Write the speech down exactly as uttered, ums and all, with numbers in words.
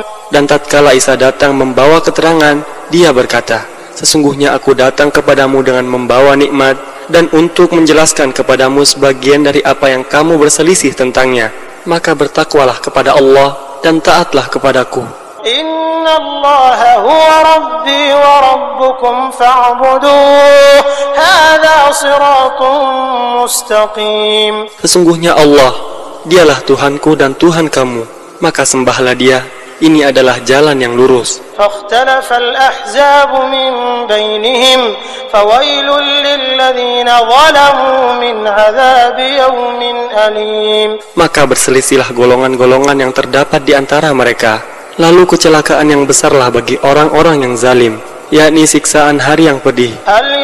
Dan tatkala Isa datang membawa keterangan, dia berkata, sesungguhnya aku datang kepadamu dengan membawa nikmat dan untuk menjelaskan kepadamu sebagian dari apa yang kamu berselisih tentangnya. Maka bertakwalah kepada Allah dan taatlah kepadaku. Inna Allah huwa Rabbi wa Rabbukum fa'buduh. Hadha siratun mustaqim. Sesungguhnya Allah, dialah Tuhanku dan Tuhan kamu, maka sembahlah dia. Ini adalah jalan yang lurus. فاختلف الأحزاب من بينهم فويل للذين ظلموا من عذاب يوم أليم. Maka berselisihlah golongan-golongan yang terdapat di antara mereka. Lalu kecelakaan yang besarlah bagi orang-orang yang zalim, yakni siksaan hari yang pedih.